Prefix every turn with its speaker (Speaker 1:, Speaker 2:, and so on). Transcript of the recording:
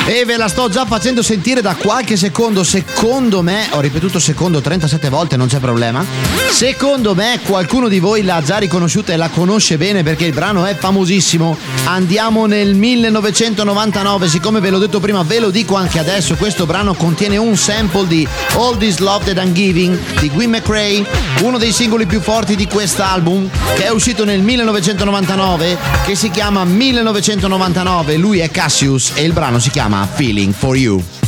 Speaker 1: E ve la sto già facendo sentire da qualche secondo. Secondo me, ho ripetuto secondo 37 volte, non c'è problema. Secondo me qualcuno di voi l'ha già riconosciuta e la conosce bene perché il brano è famosissimo. Andiamo nel 1999, siccome ve l'ho detto prima ve lo dico anche adesso. Questo brano contiene un sample di All This Love That I'm Giving di Gwen McCrae, uno dei singoli più forti di quest'album che è uscito nel 1999, che si chiama 1999. Lui è Cassius e il brano si chiama Feeling For You.